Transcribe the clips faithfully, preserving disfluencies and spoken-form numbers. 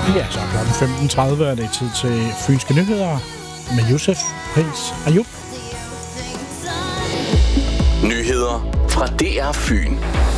Ja, så klokken femten tredive er det tid til Fynske Nyheder med Josef Pris Ayub. Nyheder fra D R Fyn.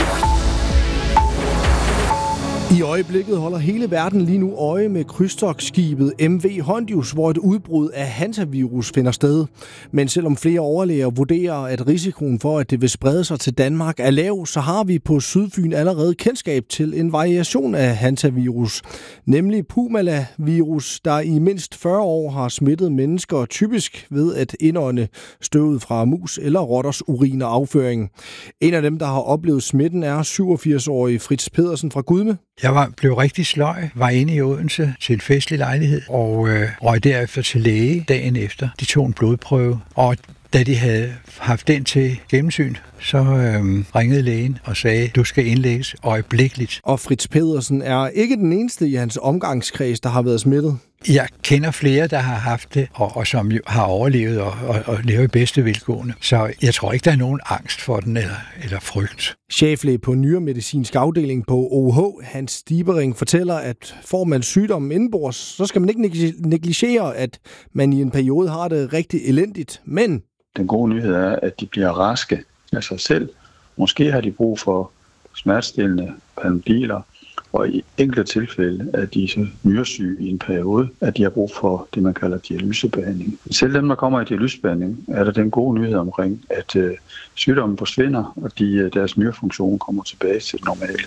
I øjeblikket holder hele verden lige nu øje med krydstogtskibet M V Hondius, hvor et udbrud af hantavirus finder sted. Men selvom flere overlæger vurderer, at risikoen for, at det vil sprede sig til Danmark er lav, så har vi på Sydfyn allerede kendskab til en variation af hantavirus, nemlig Pumala-virus, der i mindst fyrre år har smittet mennesker, typisk ved at indånde støvet fra mus eller rotters urin og afføring. En af dem, der har oplevet smitten, er syvogfirs-årige Fritz Pedersen fra Gudme. Jeg var, blev rigtig sløj, var inde i Odense til en festlig lejlighed, og øh, røg derefter til læge dagen efter. De tog en blodprøve, og da de havde haft den til gennemsyn, så øh, ringede lægen og sagde, du skal indlægges øjeblikkeligt. Og Fritz Pedersen er ikke den eneste i hans omgangskreds, der har været smittet. Jeg kender flere, der har haft det, og, og som jo har overlevet og, og, og lever i bedste velgående. Så jeg tror ikke, der er nogen angst for den eller, eller frygt. Cheflæge på nyremedicinsk afdeling på O H, Hans Stibering, fortæller, at får man sygdommen indenbords, så skal man ikke negligere, at man i en periode har det rigtig elendigt. Men den gode nyhed er, at de bliver raske af sig selv. Måske har de brug for smertestillende Panodiler, og i enkelte tilfælde er de så nyresyge i en periode, at de har brug for det, man kalder dialysebehandling. Selv dem, der kommer i dialysebehandling, er der den gode nyhed omkring, at øh, sygdommen forsvinder, og de, deres nyrefunktion kommer tilbage til det normale.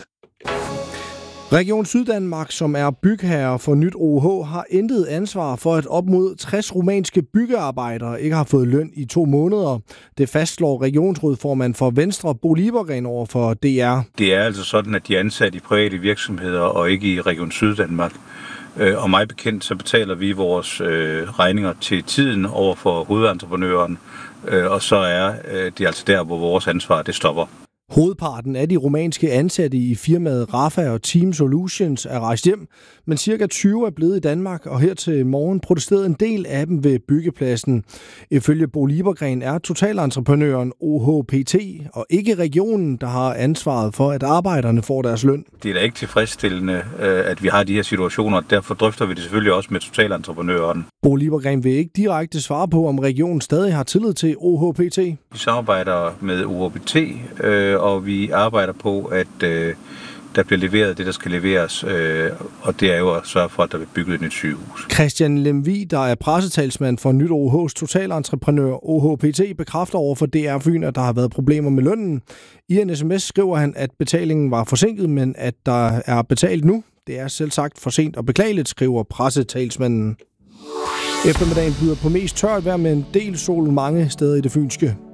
Region Syddanmark, som er bygherre for nyt O H, har intet ansvar for, at op mod tres rumænske byggearbejdere ikke har fået løn i to måneder. Det fastslår regionsrådsformand for Venstre, Bo Liebergren, over for D R. Det er altså sådan, at de er ansat i private virksomheder og ikke i Region Syddanmark. Og mig bekendt, så betaler vi vores regninger til tiden over for hovedentreprenøren, og så er det altså der, hvor vores ansvar det stopper. Hovedparten af de rumænske ansatte i firmaet Rafa og Team Solutions er rejst hjem, men cirka tyve er blevet i Danmark, og her til morgen protesterede en del af dem ved byggepladsen. Ifølge Bo Liebergren er totalentreprenøren O H P T og ikke regionen, der har ansvaret for, at arbejderne får deres løn. Det er da ikke tilfredsstillende, at vi har de her situationer, derfor drøfter vi det selvfølgelig også med totalentreprenøren. Bo Liebergren vil ikke direkte svare på, om regionen stadig har tillid til O H P T. Vi samarbejder med O H P T, og vi arbejder på, at øh, der bliver leveret det, der skal leveres, øh, og det er jo at sørge for, at der bliver bygget et nyt sygehus. Christian Lemvig, der er pressetalsmand for nyt O H's totalentreprenør O H P T, bekræfter over for D R Fyn, at der har været problemer med lønnen. I en sms skriver han, at betalingen var forsinket, men at der er betalt nu. Det er selv sagt for sent og beklageligt, skriver pressetalsmanden. Eftermiddagen byder på mest tørt vejr med en del sol mange steder i det fynske.